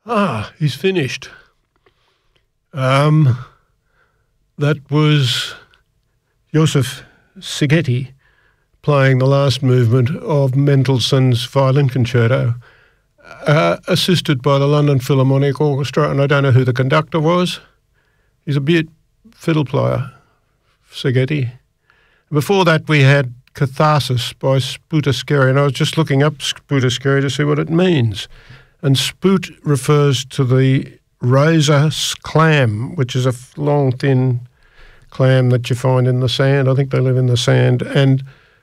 He's finished. That was Joseph Szigeti playing the last movement of Mendelssohn's Violin Concerto, assisted by the London Philharmonic Orchestra, and I don't know who the conductor was. He's a bit fiddle player, Szigeti. Before that we had Catharsis by Sputa Skeri, and I was just looking up Sputa Skeri to see what it means. And sput refers to the razor clam, which is a long, thin clam that you find in the sand. I think they live in the sand. And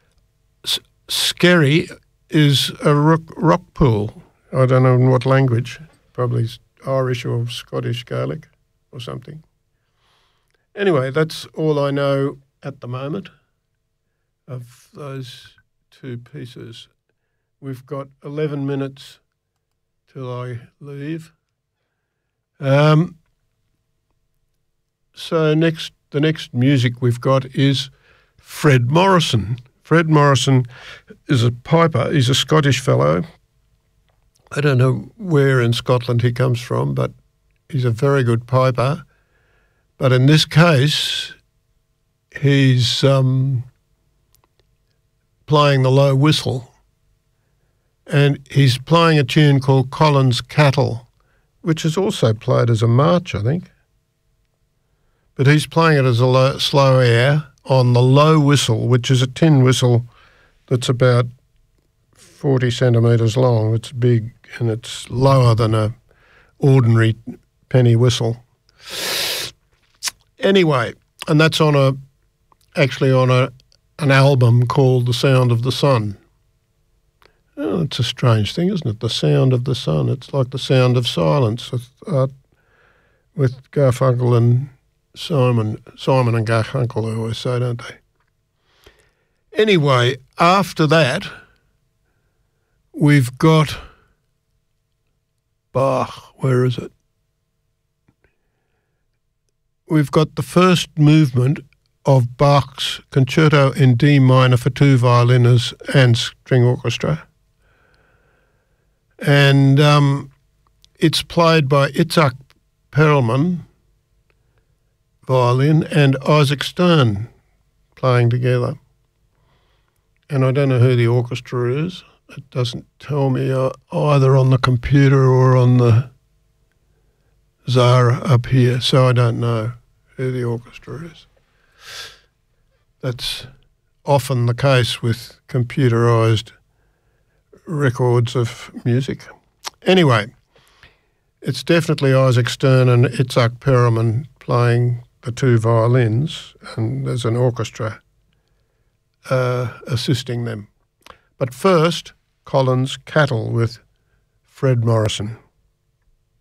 Skeri is a rock pool. I don't know in what language, probably Irish or Scottish Gaelic or something. Anyway, that's all I know at the moment of those two pieces. We've got 11 minutes till I leave. So the next music we've got is Fred Morrison. Fred Morrison is a piper. He's a Scottish fellow. I don't know where in Scotland he comes from, but he's a very good piper. But in this case, he's playing the low whistle. And he's playing a tune called Collins Cattle, which is also played as a march, I think. But he's playing it as a slow air on the low whistle, which is a tin whistle that's about 40 centimetres long. It's big and it's lower than an ordinary penny whistle. Anyway, and that's actually on an album called The Sound of the Sun. Oh, it's a strange thing, isn't it? The sound of the sun. It's like the sound of silence with Garfunkel and Simon and Garfunkel, they always say, don't they? Anyway, after that, we've got Bach. Where is it? We've got the first movement of Bach's Concerto in D minor for two violins and string orchestra. And it's played by Itzhak Perlman, violin, and Isaac Stern playing together. And I don't know who the orchestra is. It doesn't tell me either on the computer or on the Zara up here, so I don't know who the orchestra is. That's often the case with computerised records of music. Anyway, it's definitely Isaac Stern and Itzhak Perlman playing the two violins, and there's an orchestra assisting them. But first, Collins Cattle with Fred Morrison.